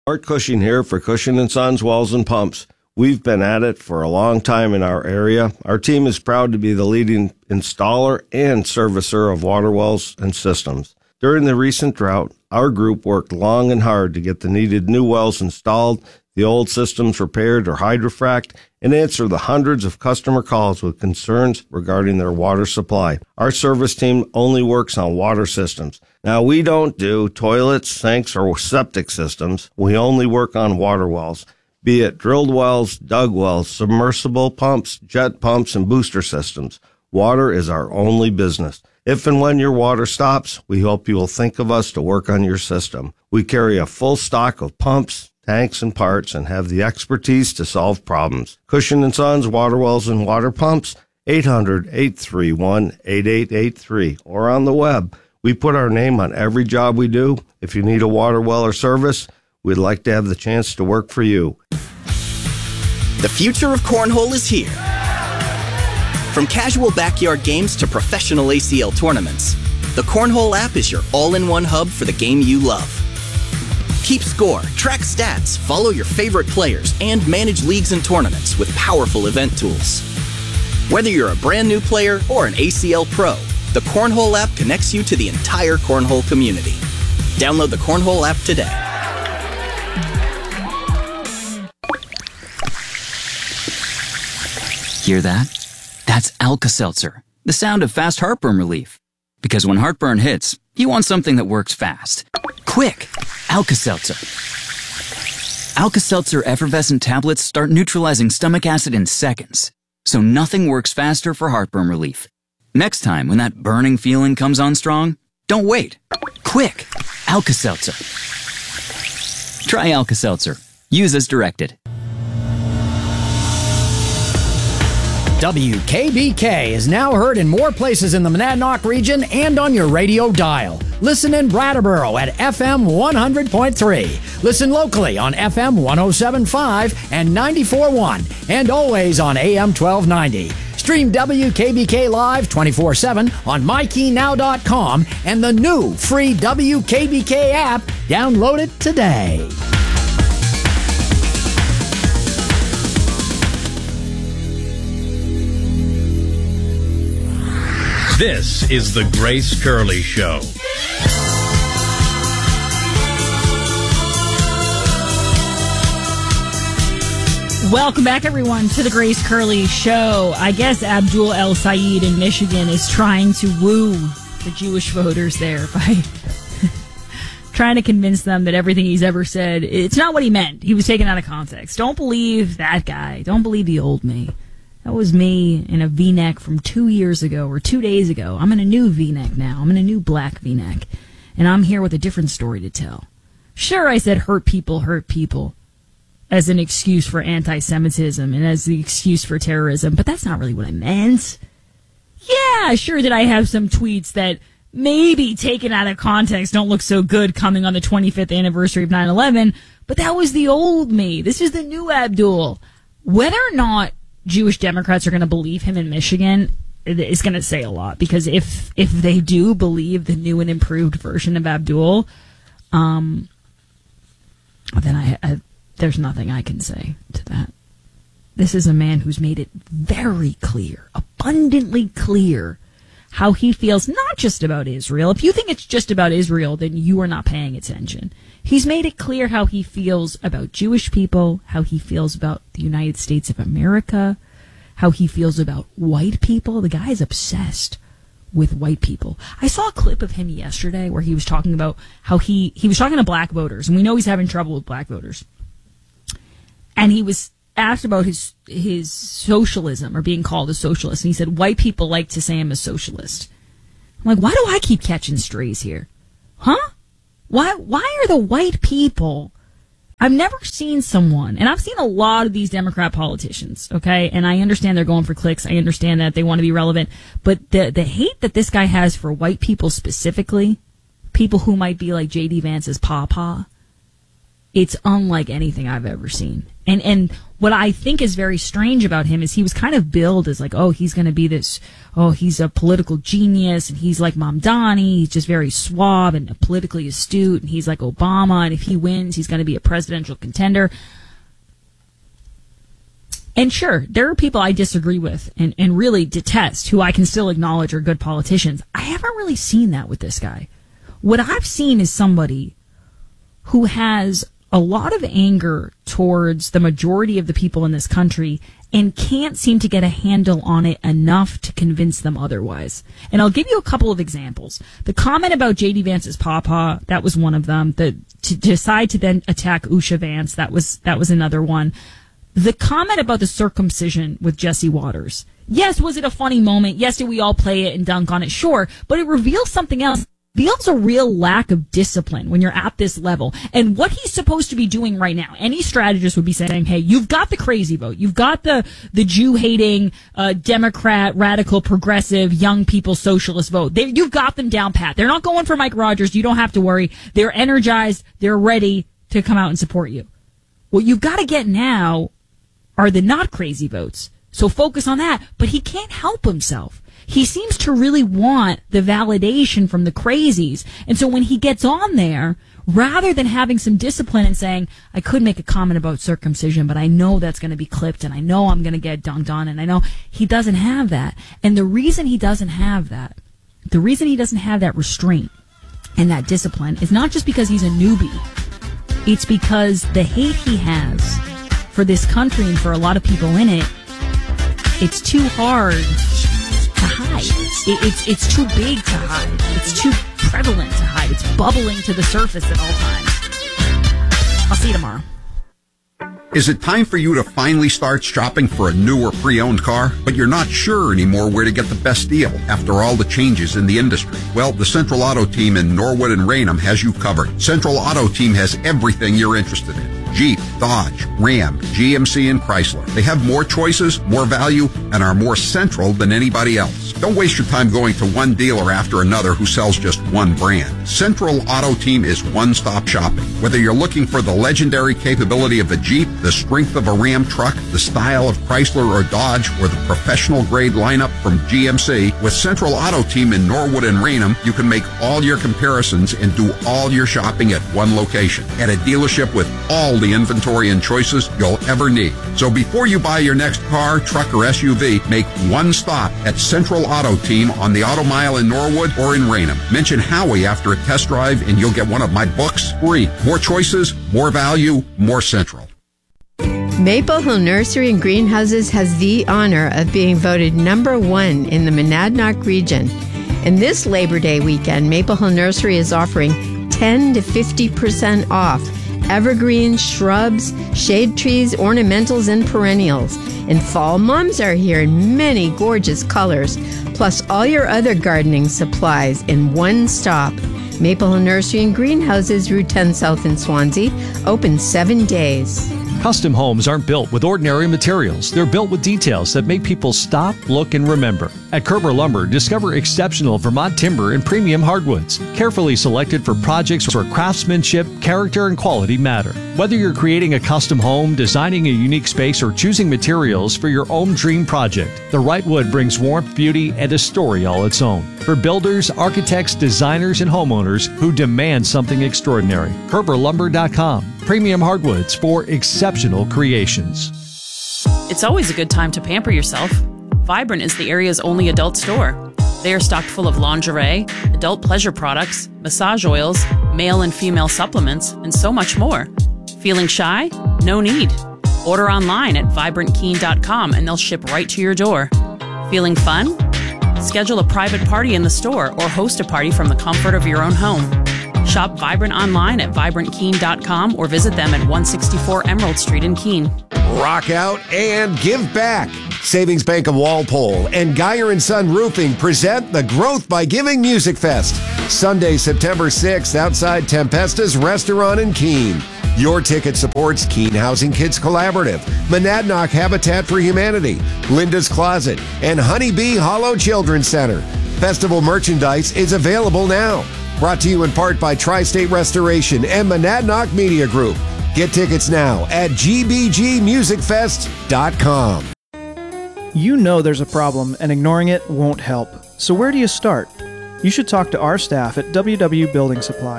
Art Cushing here for Cushing & Sons Wells and Pumps. We've been at it for a long time in our area. Our team is proud to be the leading installer and servicer of water wells and systems. During the recent drought, our group worked long and hard to get the needed new wells installed, the old systems repaired or hydrofrac'd, and answer the hundreds of customer calls with concerns regarding their water supply. Our service team only works on water systems. Now, we don't do toilets, sinks, or septic systems. We only work on water wells, be it drilled wells, dug wells, submersible pumps, jet pumps, and booster systems. Water is our only business. If and when your water stops, we hope you will think of us to work on your system. We carry a full stock of pumps, tanks, and parts, and have the expertise to solve problems. Cushing & Sons Water Wells and Water Pumps, 800-831-8883, or on the web. We put our name on every job we do. If you need a water well or service, we'd like to have the chance to work for you. The future of cornhole is here. From casual backyard games to professional ACL tournaments, the Cornhole app is your all-in-one hub for the game you love. Keep score, track stats, follow your favorite players, and manage leagues and tournaments with powerful event tools. Whether you're a brand new player or an ACL pro, the Cornhole app connects you to the entire cornhole community. Download the Cornhole app today. Hear that? That's Alka-Seltzer, the sound of fast heartburn relief. Because when heartburn hits, you want something that works fast. Quick! Alka-Seltzer. Alka-Seltzer effervescent tablets start neutralizing stomach acid in seconds. So nothing works faster for heartburn relief. Next time when that burning feeling comes on strong, don't wait. Quick! Alka-Seltzer. Try Alka-Seltzer. Use as directed. WKBK is now heard in more places in the Monadnock region and on your radio dial. Listen in Brattleboro at FM 100.3. Listen locally on FM 107.5 and 94.1, and always on AM 1290. Stream WKBK live 24/7 on MyKeyNow.com and the new free WKBK app. Download it today. This is the Grace Curley Show. Welcome back, everyone, to the Grace Curley Show. I guess Abdul El Sayed in Michigan is trying to woo the Jewish voters there by trying to convince them that everything he's ever said, it's not what he meant. He was taken out of context. Don't believe that guy. Don't believe the old me. That was me in a V-neck from 2 years ago or 2 days ago. I'm in a new V-neck now. I'm in a new black V-neck. And I'm here with a different story to tell. Sure, I said hurt people as an excuse for anti-Semitism and as the excuse for terrorism, but that's not really what I meant. Yeah, sure, did I have some tweets that maybe taken out of context don't look so good coming on the 25th anniversary of 9/11, but that was the old me. This is the new Abdul. Whether or not Jewish Democrats are going to believe him in Michigan is going to say a lot, because if they do believe the new and improved version of Abdul, then I there's nothing I can say to that. This is a man who's made it very clear, abundantly clear, how he feels not just about Israel. If you think it's just about Israel, then you are not paying attention. He's made it clear how he feels about Jewish people, how he feels about the United States of America, how he feels about white people. The guy is obsessed with white people. I saw a clip of him yesterday where he was talking about how he was talking to black voters, and we know he's having trouble with black voters. And he was asked about his socialism, or being called a socialist, and he said, white people like to say I'm a socialist. I'm like, why do I keep catching strays here? Huh? Why are the white people... I've never seen someone, and I've seen a lot of these Democrat politicians, okay, and I understand they're going for clicks, I understand that they want to be relevant, but the hate that this guy has for white people specifically, people who might be like J.D. Vance's papa, it's unlike anything I've ever seen. And what I think is very strange about him is he was kind of billed as like, oh, he's going to be this, oh, he's a political genius, and he's like Mamdani, he's just very suave and politically astute, and he's like Obama, and if he wins, he's going to be a presidential contender. And sure, there are people I disagree with and really detest, who I can still acknowledge are good politicians. I haven't really seen that with this guy. What I've seen is somebody who has a lot of anger towards the majority of the people in this country and can't seem to get a handle on it enough to convince them otherwise. And I'll give you a couple of examples. The comment about J.D. Vance's pawpaw, that was one of them. To decide to then attack Usha Vance, that was another one. The comment about the circumcision with Jesse Waters. Yes, was it a funny moment? Yes, did we all play it and dunk on it? Sure. But it reveals something else. Reveals a real lack of discipline when you're at this level. And what he's supposed to be doing right now, any strategist would be saying, hey, you've got the crazy vote. You've got the Jew-hating, Democrat, radical, progressive, young people, socialist vote. You've got them down pat. They're not going for Mike Rogers. You don't have to worry. They're energized. They're ready to come out and support you. What you've got to get now are the not crazy votes. So focus on that. But he can't help himself. He seems to really want the validation from the crazies. And so when he gets on there, rather than having some discipline and saying, I could make a comment about circumcision, but I know that's going to be clipped, and I know I'm going to get dunked on, and I know he doesn't have that. And the reason he doesn't have that restraint and that discipline is not just because he's a newbie. It's because the hate he has for this country and for a lot of people in it, it's too hard to hide. It's too big to hide. It's too prevalent to hide. It's bubbling to the surface at all times. I'll see you tomorrow. Is it time for you to finally start shopping for a new or pre-owned car, but you're not sure anymore where to get the best deal after all the changes in the industry? Well, the Central Auto Team in Norwood and Raynham has you covered. Central Auto Team has everything you're interested in. Jeep, Dodge, Ram, GMC, and Chrysler. They have more choices, more value, and are more central than anybody else. Don't waste your time going to one dealer after another who sells just one brand. Central Auto Team is one-stop shopping. Whether you're looking for the legendary capability of a Jeep, the strength of a Ram truck, the style of Chrysler or Dodge, or the professional-grade lineup from GMC, with Central Auto Team in Norwood and Raynham, you can make all your comparisons and do all your shopping at one location, at a dealership with all the inventory and choices you'll ever need. So before you buy your next car, truck, or SUV, make one stop at Central Auto Team on the Auto Mile in Norwood or in Raynham. Mention Howie after a test drive and you'll get one of my books free. More choices, more value, more Central. Maple Hill Nursery and Greenhouses has the honor of being voted #1 in the Monadnock region. And this Labor Day weekend, Maple Hill Nursery is offering 10 to 50% off evergreens, shrubs, shade trees, ornamentals, and perennials. And fall mums are here in many gorgeous colors, plus all your other gardening supplies in one stop. Maple Hill Nursery and Greenhouses, Route 10 South in Swansea, open 7 days. Custom homes aren't built with ordinary materials. They're built with details that make people stop, look, and remember. At Kerber Lumber, discover exceptional Vermont timber and premium hardwoods, carefully selected for projects where craftsmanship, character, and quality matter. Whether you're creating a custom home, designing a unique space, or choosing materials for your own dream project, the right wood brings warmth, beauty, and a story all its own. For builders, architects, designers, and homeowners who demand something extraordinary, KerberLumber.com. Premium hardwoods for exceptional creations. It's always a good time to pamper yourself. Vibrant is the area's only adult store. They are stocked full of lingerie, adult pleasure products, massage oils, male and female supplements, and so much more. Feeling shy? No need. Order online at vibrantkeen.com and they'll ship right to your door. Feeling fun? Schedule a private party in the store or host a party from the comfort of your own home. Shop Vibrant online at vibrantkeen.com or visit them at 164 Emerald Street in Keene. Rock out and give back. Savings Bank of Walpole and Geyer & Son Roofing present the Growth by Giving Music Fest. Sunday, September 6th, outside Tempesta's Restaurant in Keene. Your ticket supports Keene Housing Kids Collaborative, Monadnock Habitat for Humanity, Linda's Closet, and Honeybee Hollow Children's Center. Festival merchandise is available now. Brought to you in part by Tri-State Restoration and Monadnock Media Group. Get tickets now at gbgmusicfest.com. You know there's a problem, and ignoring it won't help. So where do you start? You should talk to our staff at WW Building Supply.